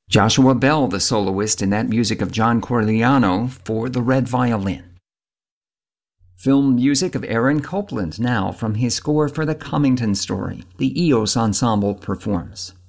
Joshua Bell, the soloist in that music of John Corigliano for the red violin. Film music of Aaron Copland now from his score for The Cummington Story. The Eos Ensemble performs.